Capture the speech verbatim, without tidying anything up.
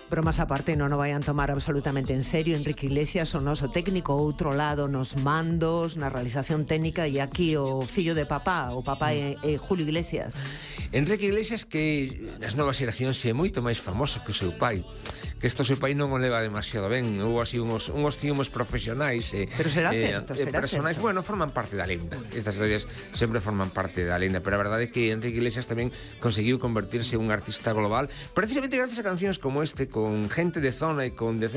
Bromas aparte, non o vayan tomar absolutamente en serio. Enrique Iglesias, o noso técnico, outro lado nos mandos, na realización técnica, e aquí o fillo de papá, o papá é, é Julio Iglesias. Enrique Iglesias, que nas novas xeracións é moito máis famoso que o seu pai, que isto o seu pai non o leva demasiado ben. Houve así uns, uns ciúmes profesionais e, pero será eh, certo, eh, será personais, certo. bueno, forman parte da lenda. Estas historias sempre forman parte da lenda, pero a verdade é que Enrique Iglesias tamén conseguiu convertirse en un artista global, precisamente gracias a cancións como este, con gente de zona e con